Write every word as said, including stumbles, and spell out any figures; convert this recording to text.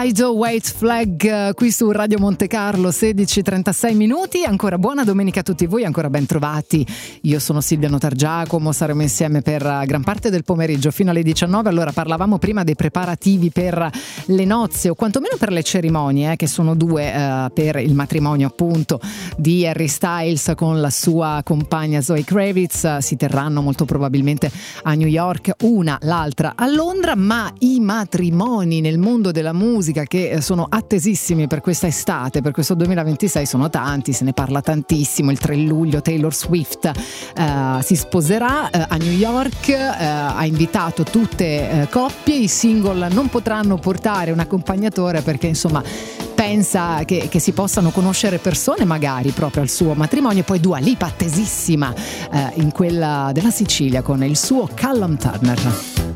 Ido White Flag qui su Radio Monte Carlo, sedici e trentasei minuti. Ancora buona domenica a tutti voi, ancora ben trovati. Io sono Silvia Notargiacomo, saremo insieme per gran parte del pomeriggio fino alle diciannove. Allora, parlavamo prima dei preparativi per le nozze, o quantomeno per le cerimonie, eh, che sono due, eh, per il matrimonio appunto di Harry Styles con la sua compagna Zoe Kravitz. Si terranno molto probabilmente a New York, una, l'altra a Londra, ma i matrimoni nel mondo della musica che sono attesissimi per questa estate, per questo duemilaventisei, sono tanti, se ne parla tantissimo. Il tre luglio Taylor Swift uh, si sposerà uh, a New York, uh, ha invitato tutte uh, coppie. I single non potranno portare un accompagnatore perché insomma pensa che, che si possano conoscere persone magari proprio al suo matrimonio. Poi Dua Lipa attesissima uh, in quella della Sicilia con il suo Callum Turner.